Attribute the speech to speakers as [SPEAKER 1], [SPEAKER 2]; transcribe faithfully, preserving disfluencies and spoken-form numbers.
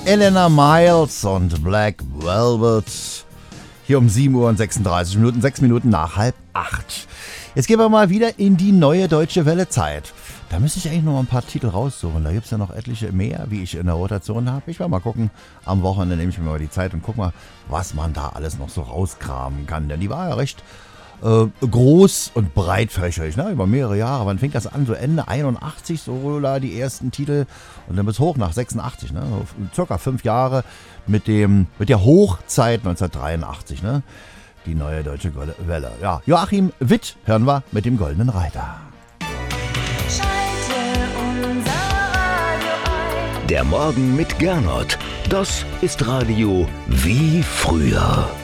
[SPEAKER 1] Elena Miles und Black Velvet. Hier um sieben Uhr und sechsunddreißig Minuten, sechs Minuten nach halb acht. Jetzt gehen wir mal wieder in die neue Deutsche Welle-Zeit. Da müsste ich eigentlich noch mal ein paar Titel raussuchen. Da gibt es ja noch etliche mehr, wie ich in der Rotation habe. Ich werde mal gucken. Am Wochenende nehme ich mir mal die Zeit und guck mal, was man da alles noch so rauskramen kann. Denn die war ja recht äh, groß und breitfächerig, ne? Über mehrere Jahre. Wann fängt das an? So Ende einundachtzig, so da die ersten Titel. Und dann bis hoch nach sechsundachtzig, ne? So circa fünf Jahre mit, dem, mit der Hochzeit neunzehnhundertdreiundachtzig, ne? Die neue Deutsche Welle. Ja, Joachim Witt hören wir mit dem Goldenen Reiter.
[SPEAKER 2] Der Morgen mit Gernot. Das ist Radio wie früher.